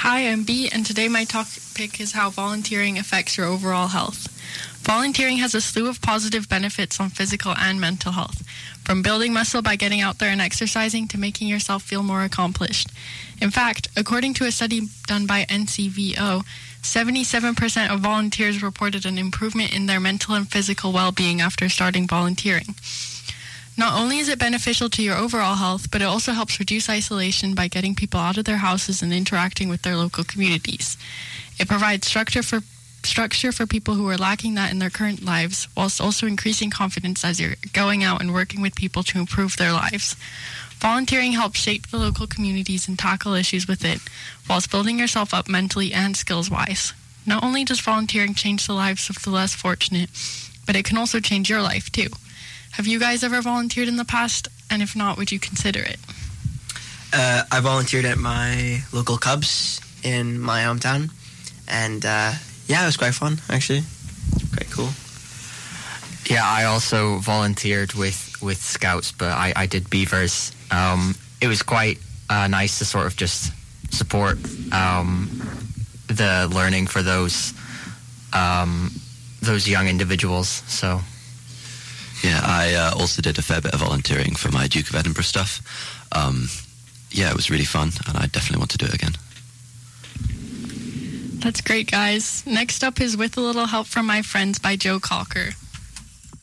Hi, I'm B, and today my topic is how volunteering affects your overall health. Volunteering has a slew of positive benefits on physical and mental health, from building muscle by getting out there and exercising to making yourself feel more accomplished. In fact, according to a study done by NCVO, 77% of volunteers reported an improvement in their mental and physical well-being after starting volunteering. Not only is it beneficial to your overall health, but it also helps reduce isolation by getting people out of their houses and interacting with their local communities. It provides structure for people who are lacking that in their current lives, whilst also increasing confidence as you're going out and working with people to improve their lives. Volunteering helps shape the local communities and tackle issues with it, whilst building yourself up mentally and skills-wise. Not only does volunteering change the lives of the less fortunate, but it can also change your life too. Have you guys ever volunteered in the past? And if not, would you consider it? I volunteered at my local Cubs in my hometown. And yeah, it was quite fun, actually. Quite cool. Yeah, I also volunteered with Scouts, but I did Beavers. It was quite nice to sort of just support the learning for those young individuals, so... Yeah, I also did a fair bit of volunteering for my Duke of Edinburgh stuff. Yeah, it was really fun, and I definitely want to do it again. That's great, guys. Next up is With a Little Help from My Friends by Joe Cocker.